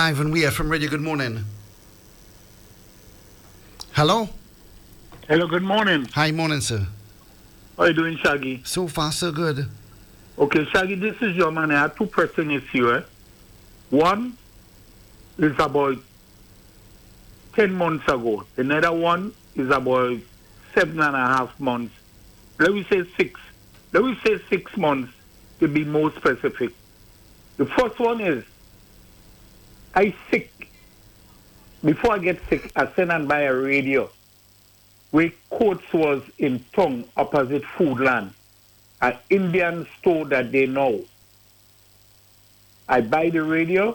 live on We FM Radio. Good morning. Hello? Hello, good morning. Hi, morning, sir. How are you doing, Shaggy? So far, so good. Okay, Shaggy, this is your man. I have two pressing issues. One is about 10 months ago. Another one is about 7.5 months. Let me say 6. Let me say 6 months to be more specific. The first one is I sick. Before I get sick, I send and buy a radio. Where Coates was in Tongue, opposite Foodland, an Indian store that they know. I buy the radio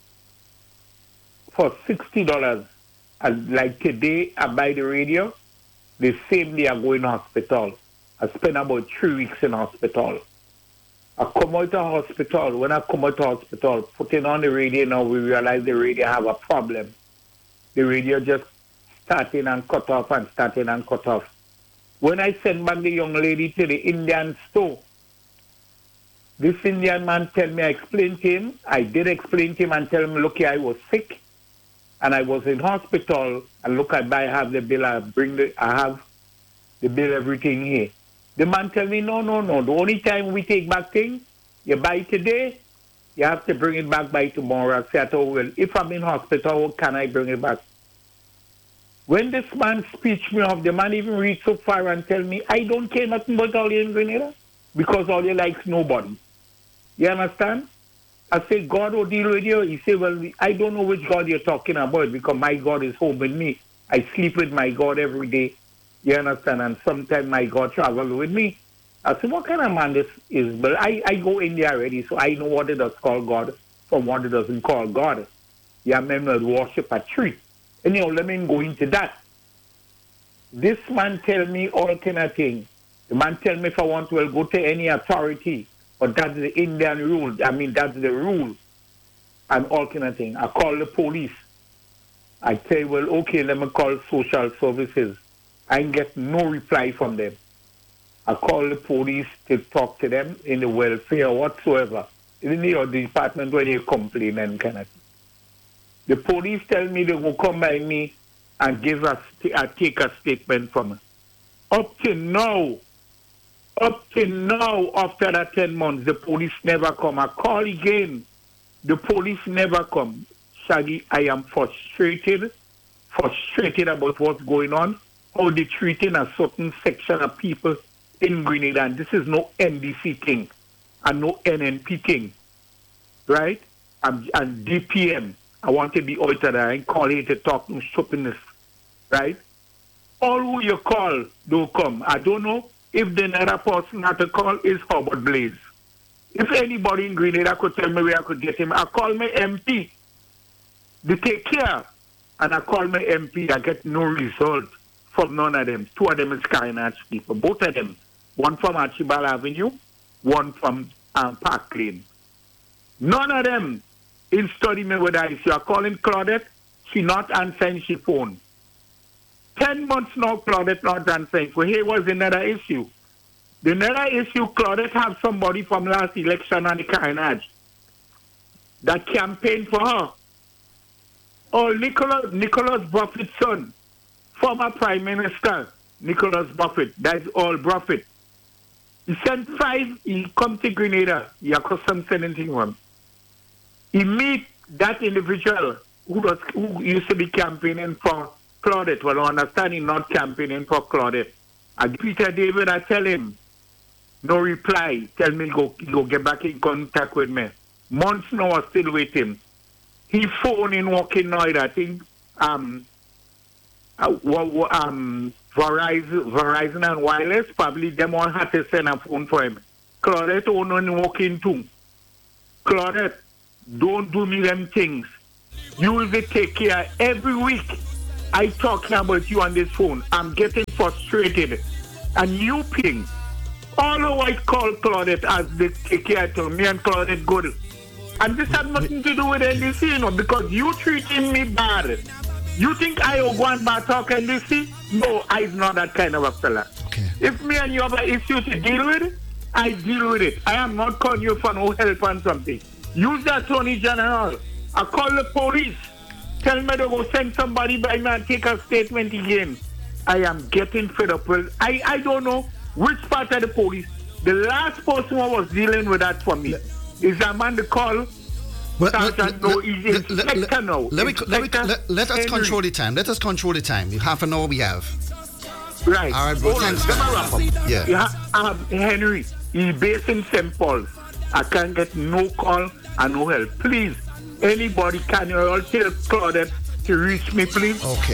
for $60. And like today, I buy the radio. The same day I go in hospital. I spend about 3 weeks in hospital. I come out of hospital. When I come out of hospital, putting on the radio now, we realize the radio have a problem. The radio just starting and cut off and starting and cut off. When I send back the young lady to the Indian store, this Indian man tell me, I explained to him. I did explain to him and tell him, look here, I was sick and I was in hospital. And look, I have the bill. I have the bill, everything here. The man tell me, no. The only time we take back things, you buy today, you have to bring it back by tomorrow. I said, oh, well, if I'm in hospital, how can I bring it back? When this man speech me off, the man even read so far and tell me, I don't care nothing about all in Grenada because all you likes nobody. You understand? I say, God will deal with you. He say, well, I don't know which God you're talking about because my God is home with me. I sleep with my God every day. You understand? And sometimes my God travel with me. I said, what kind of man this is? But I go India already, so I know what it does call God from what it doesn't call God. Yeah, men will worship a tree. Anyhow, let me go into that. This man tell me all kind of things. The man tell me if I want to, I'll go to any authority. But that's the Indian rule. I mean, that's the rule. And all kind of things. I call the police. I say, well, okay, let me call social services. I get no reply from them. I call the police to talk to them in the welfare whatsoever. In the department where they complain and kind of thing. The police tell me they will come by me and take a statement from me. Up to now, after that 10 months, the police never come. I call again. The police never come. Shaggy, I am frustrated about what's going on. How they treating a certain section of people in Grenada. And this is no NDC thing and no NNP thing. Right? And DPM. I want to be altered. I ain't calling it to talk no stupidness. Right? All who you call don't come. I don't know if the another person had to call is Howard Blaze. If anybody in Grenada could tell me where I could get him, I call my MP. They take care. And I call my MP. I get no result from none of them. 2 of them is Kainach people. Both of them. One from Archibald Avenue, one from Park Lane. None of them in study me with I see. I calling Claudette, she not answering she phone. 10 months now, Claudette not answering. So here was another issue. The another issue, Claudette have somebody from last election on the Kainaj that campaigned for her. Oh, Nicholas Buffett's son, former Prime Minister, Nicholas Buffett, that's all Buffett. He sent 5, he come to Grenada, he accustomed sending him. He meet that individual who used to be campaigning for Claudette. Well, I understand he's not campaigning for Claudette. And Peter David, I tell him, no reply. Tell me go get back in contact with me. Months now I still waiting. He phone in walking now, I think Verizon and Wireless, probably them all had to send a phone for him. Claudette only walking too. Claudette, don't do me them things. You will be take care every week. I talking about you on this phone. I'm getting frustrated. And you ping. All the white call Claudette as they take care to me and Claudette good. And this had nothing to do with NDC, you know, because you treating me bad. You think I will go and talk NDC? No, I'm not that kind of a fella. Okay. If me and you have an issue to deal with, I deal with it. I am not calling you for no help on something. Use the Attorney General I call the police. Tell me to go send somebody by me and take a statement again. I am getting fed up with I don't know which part of the police. The last person who was dealing with that for me is a man to call. Let Let us control the time. Let us control the time. Half an hour we have. Right. All right, bro. Hold on, Thanks, let me man. wrap up. Yeah. Henry, he's based in St. Paul's. I can't get no call and no help. Please, anybody, can you all tell Claudette to reach me, please? Okay.